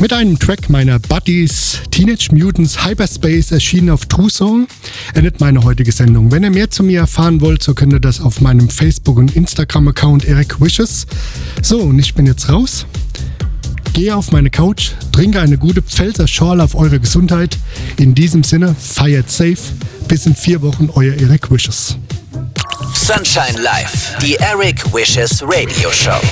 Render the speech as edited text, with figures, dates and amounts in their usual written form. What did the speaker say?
mit einem Track meiner Buddies Teenage Mutants Hyperspace, erschienen auf Two-Song, endet meine heutige Sendung. Wenn ihr mehr zu mir erfahren wollt, so könnt ihr das auf meinem Facebook- und Instagram-Account Eric Wishes. So, und ich bin jetzt raus. Gehe auf meine Couch, trinke eine gute Pfälzer Schorle auf eure Gesundheit. In diesem Sinne, feiert safe. Bis in 4 Wochen, euer Eric Wishes. Sunshine Live, die Eric Wishes Radio Show.